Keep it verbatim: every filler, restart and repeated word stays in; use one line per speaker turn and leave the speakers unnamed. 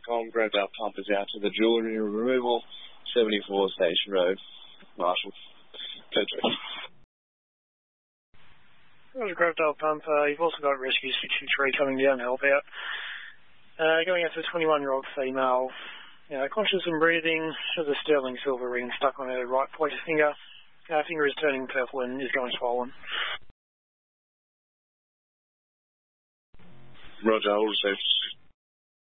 com. Gravedale Pump is out to the jewellery removal, seventy-four Station Road, Marshall. Code three.
Roger, Gravedale Pump. Uh, you've also got Rescue six two three coming down to help out. Uh, going out to a twenty-one-year-old female, you know, conscious and breathing, has a sterling silver ring stuck on her right pointer finger. Her finger is turning purple and is going swollen.
Roger, all received.